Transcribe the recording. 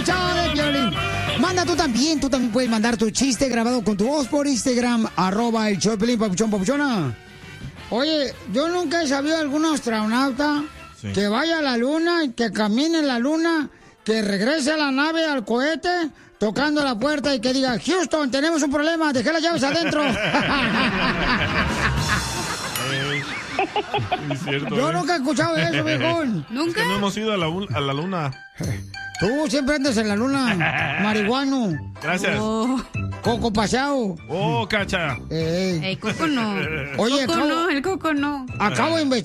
show de Piolín. Manda tú también puedes mandar tu chiste grabado con tu voz por Instagram, @el show de Piolín, papuchón, papuchona. Oye, yo nunca he sabido de algún astronauta que vaya a la luna, que camine en la luna, que regrese a la nave, al cohete, tocando la puerta y que diga, Houston, tenemos un problema, dejé las llaves adentro. Es cierto, Yo nunca he escuchado eso, viejón. ¿Nunca? Es que no hemos ido a la luna. Tú siempre andas en la luna, marihuano. Gracias. Coco pasado. Oh, cacha. El Coco no. Oye, Coco no, el Coco no. Acabo de investigar.